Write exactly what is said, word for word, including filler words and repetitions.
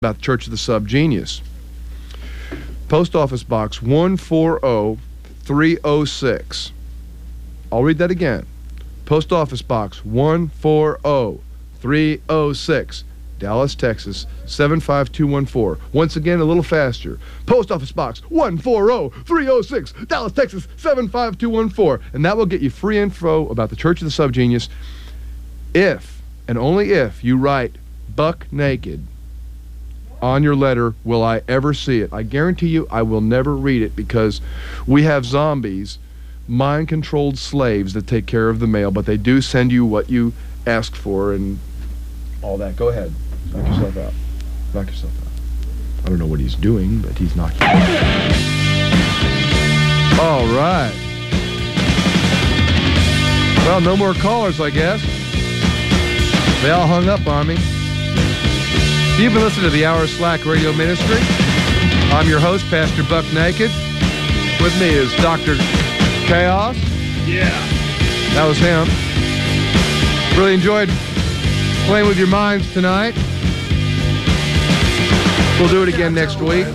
about the Church of the Subgenius. Post Office Box one four zero three zero six. I'll read that again. Post Office Box one four zero three zero six, Dallas, Texas seven five two one four. Once again, a little faster. Post Office Box one four zero three zero six, Dallas, Texas seven five two one four. And that will get you free info about the Church of the Subgenius if, and only if, you write Buck Naked on your letter. Will I ever see it? I guarantee you I will never read it, because we have zombies, mind-controlled slaves that take care of the mail, but they do send you what you ask for and all that. Go ahead. Knock yourself out. Knock yourself out. I don't know what he's doing, but he's knocking you out. All right. Well, no more callers, I guess. They all hung up on me. You've been listening to the Hour Slack Radio Ministry. I'm your host, Pastor Buck Naked. With me is Doctor Chaos. Yeah. That was him. Really enjoyed playing with your minds tonight. We'll do it again next week.